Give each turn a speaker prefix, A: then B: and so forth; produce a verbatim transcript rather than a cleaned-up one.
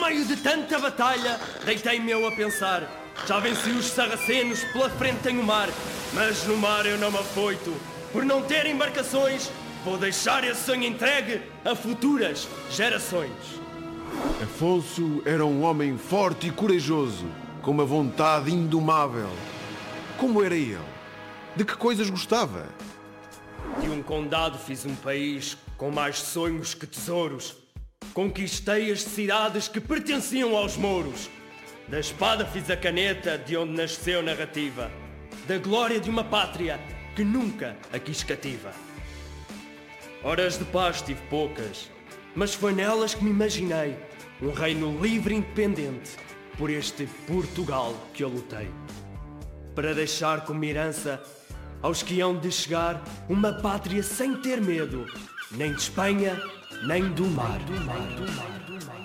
A: meio de tanta batalha, deitei-me eu a pensar. Já venci os sarracenos, pela frente tenho o mar. Mas no mar eu não me afoito. Por não ter embarcações, vou deixar esse sonho entregue a futuras gerações.
B: Afonso era um homem forte e corajoso, com uma vontade indomável. Como era ele? De que coisas gostava?
A: De um condado fiz um país com mais sonhos que tesouros. Conquistei as cidades que pertenciam aos mouros. Da espada fiz a caneta de onde nasceu narrativa. Da glória de uma pátria que nunca a quis cativa. Horas de paz tive poucas, mas foi nelas que me imaginei um reino livre e independente por este Portugal que eu lutei. Para deixar como herança aos que hão de chegar uma pátria sem ter medo, nem de Espanha, nem do mar. Do mar, do mar, do mar.